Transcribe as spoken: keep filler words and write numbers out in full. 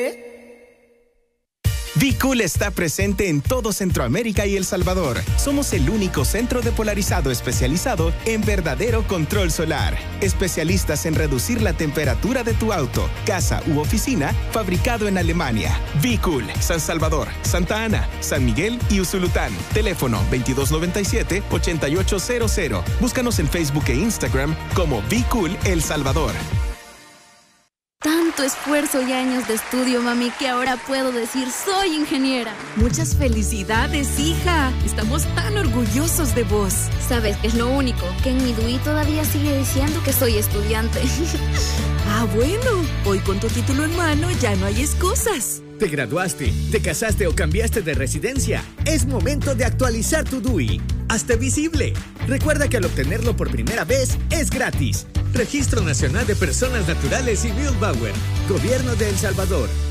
V-Cool está presente en todo Centroamérica y El Salvador. Somos el único centro depolarizado especializado en verdadero control solar. Especialistas en reducir la temperatura de tu auto, casa u oficina, fabricado en Alemania. V-Cool, San Salvador, Santa Ana, San Miguel y Usulután. Teléfono veintidós noventa y siete, ochenta y ocho cero cero. Búscanos en Facebook e Instagram como V-Cool El Salvador. Tanto esfuerzo y años de estudio, mami, que ahora puedo decir soy ingeniera. Muchas felicidades, hija. Estamos tan orgullosos de vos. ¿Sabes qué es lo único? Que en mi D U I todavía sigue diciendo que soy estudiante. Ah, bueno. Hoy con tu título en mano ya no hay excusas. ¿Te graduaste, te casaste o cambiaste de residencia? Es momento de actualizar tu D U I. Hazte visible. Recuerda que al obtenerlo por primera vez es gratis. Registro Nacional de Personas Naturales y Bill Bauer. Gobierno de El Salvador.